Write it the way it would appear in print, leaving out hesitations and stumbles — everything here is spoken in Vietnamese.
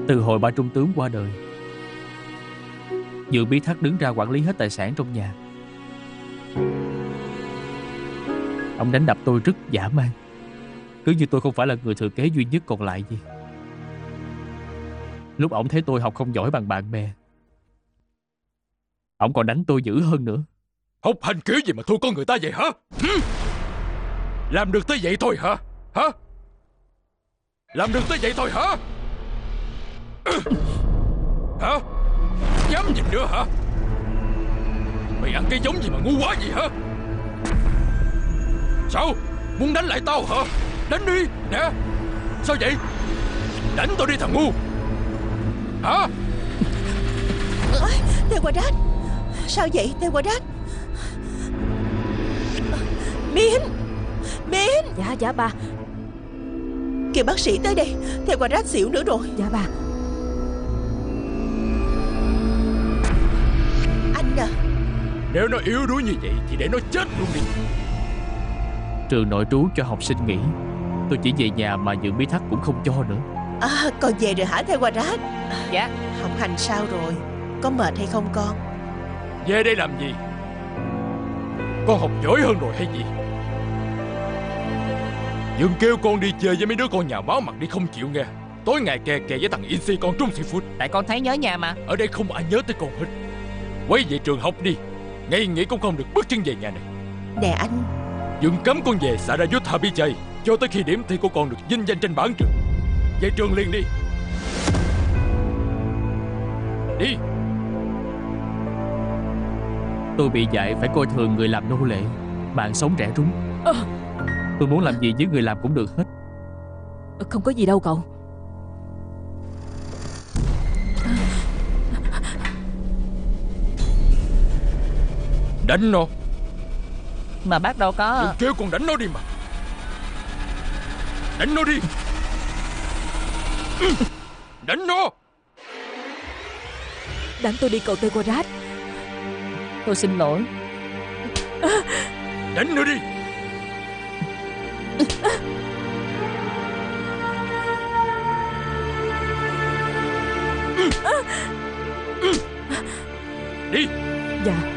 Từ hồi ba trung tướng qua đời, Dự Bí Thác đứng ra quản lý hết tài sản trong nhà. Ông đánh đập tôi rất dã man, cứ như tôi không phải là người thừa kế duy nhất còn lại gì. Lúc ổng thấy tôi học không giỏi bằng bạn bè, ổng còn đánh tôi dữ hơn nữa. Học hành kiểu gì mà thua con người ta vậy hả? Làm được tới vậy thôi hả? Hả? Làm được tới vậy thôi hả? Hả? Dám nhìn nữa hả? Mày ăn cái giống gì mà ngu quá vậy hả? Sao? Muốn đánh lại tao hả? Đánh đi, nè. Sao vậy? Đánh tao đi thằng ngu. Hả? Thầy Quadrant, sao vậy thầy Quadrant? Miên, Miên. Dạ bà. Kêu bác sĩ tới đây, thầy Quadrant xỉu nữa rồi. Dạ bà. Anh à, Nếu nó yếu đuối như vậy thì để nó chết luôn đi. Trường nội trú cho học sinh nghỉ, tôi chỉ về nhà mà Dự Bí Thác cũng không cho nữa. con về rồi hả thầy Quadrant? Dạ. Học hành sao rồi? Có mệt hay không con? Về đây làm gì? Con học giỏi hơn rồi hay gì? Dương kêu con đi chơi với mấy đứa con nhà báo mặt đi không chịu nghe. Tối ngày kè kè với thằng Insi con Trung Seafood. Tại con thấy nhớ nhà mà. Ở đây không ai nhớ tới con hết. Quay về trường học đi. Ngày nghỉ cũng không được bước chân về nhà này. Nè anh, Dương cấm con về Sarayuth Abhichai cho tới khi điểm thi của con được vinh danh trên bảng trường. Về trường liền đi. Đi. Tôi bị dạy phải coi thường người làm nô lệ, mạng sống rẻ rúng. Tôi muốn làm gì với người làm cũng được hết. Không có gì đâu cậu. Đánh nó. Mà bác đâu có. Đừng kêu con đánh nó đi mà. Đánh nó đi. Đánh nó. Đánh tôi đi cậu Tê Quadrant. Tôi xin lỗi. Đánh nó đi. Đi. Dạ.